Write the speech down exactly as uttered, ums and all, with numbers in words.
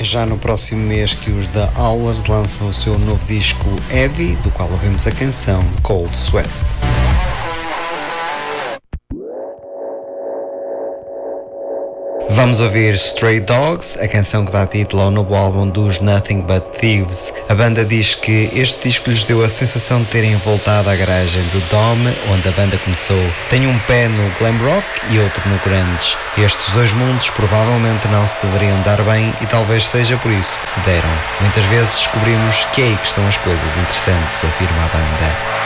É já no próximo mês que os The Hours lançam o seu novo disco Heavy, do qual ouvimos a canção Cold Sweat. Vamos ouvir Stray Dogs, a canção que dá título ao novo álbum dos Nothing But Thieves. A banda diz que este disco lhes deu a sensação de terem voltado à garagem do Dome, onde a banda começou. Tem um pé no glam rock e outro no grunge. Estes dois mundos provavelmente não se deveriam dar bem e talvez seja por isso que se deram. Muitas vezes descobrimos que é aí que estão as coisas interessantes, afirma a banda.